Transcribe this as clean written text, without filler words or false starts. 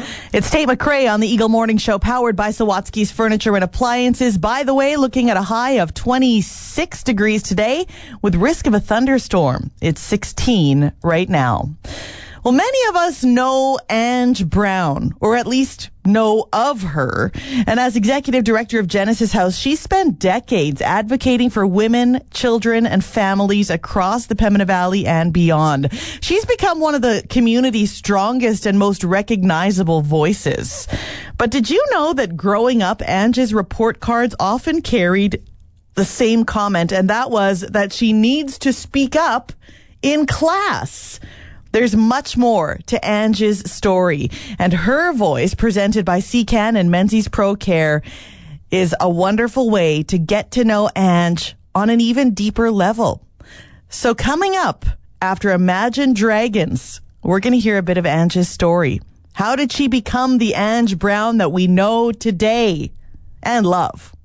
It's Tate McRae on the Eagle Morning Show, powered by Sawatsky's Furniture and Appliances. By the way, looking at a high of 26 degrees today with risk of a thunderstorm. It's 16 right now. Well, many of us know Ange Brown, or at least know of her. And as executive director of Genesis House, she spent decades advocating for women, children, and families across the Pembina Valley and beyond. She's become one of the community's strongest and most recognizable voices. But did you know that growing up, Ange's report cards often carried the same comment, and that was that she needs to speak up in class? There's much more to Ange's story, and her voice, presented by CCAN and Menzies Pro Care, is a wonderful way to get to know Ange on an even deeper level. So coming up after Imagine Dragons, we're going to hear a bit of Ange's story. How did she become the Ange Brown that we know today and love?